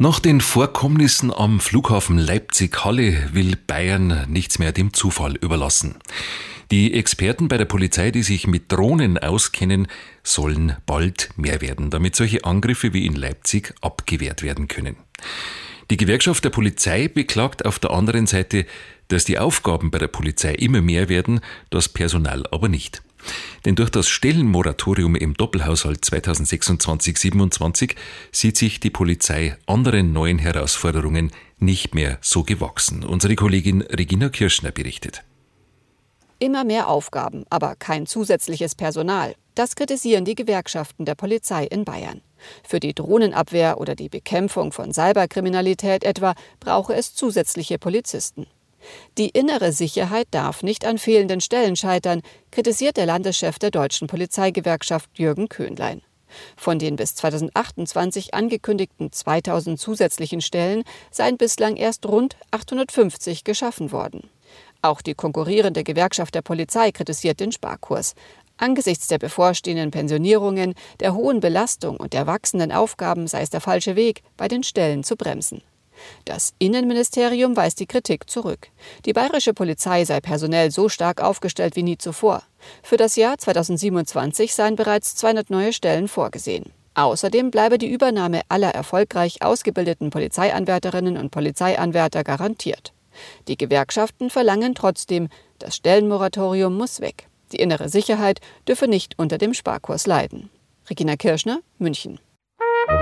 Nach den Vorkommnissen am Flughafen Leipzig-Halle will Bayern nichts mehr dem Zufall überlassen. Die Experten bei der Polizei, die sich mit Drohnen auskennen, sollen bald mehr werden, damit solche Angriffe wie in Leipzig abgewehrt werden können. Die Gewerkschaft der Polizei beklagt auf der anderen Seite, dass die Aufgaben bei der Polizei immer mehr werden, das Personal aber nicht. Denn durch das Stellenmoratorium im Doppelhaushalt 2026/27 sieht sich die Polizei anderen neuen Herausforderungen nicht mehr so gewachsen. Unsere Kollegin Regina Kirschner berichtet. Immer mehr Aufgaben, aber kein zusätzliches Personal. Das kritisieren die Gewerkschaften der Polizei in Bayern. Für die Drohnenabwehr oder die Bekämpfung von Cyberkriminalität etwa brauche es zusätzliche Polizisten. Die innere Sicherheit darf nicht an fehlenden Stellen scheitern, kritisiert der Landeschef der Deutschen Polizeigewerkschaft Jürgen Köhnlein. Von den bis 2028 angekündigten 2000 zusätzlichen Stellen seien bislang erst rund 850 geschaffen worden. Auch die konkurrierende Gewerkschaft der Polizei kritisiert den Sparkurs. Angesichts der bevorstehenden Pensionierungen, der hohen Belastung und der wachsenden Aufgaben sei es der falsche Weg, bei den Stellen zu bremsen. Das Innenministerium weist die Kritik zurück. Die bayerische Polizei sei personell so stark aufgestellt wie nie zuvor. Für das Jahr 2027 seien bereits 200 neue Stellen vorgesehen. Außerdem bleibe die Übernahme aller erfolgreich ausgebildeten Polizeianwärterinnen und Polizeianwärter garantiert. Die Gewerkschaften verlangen trotzdem, das Stellenmoratorium muss weg. Die innere Sicherheit dürfe nicht unter dem Sparkurs leiden. Regina Kirschner, München.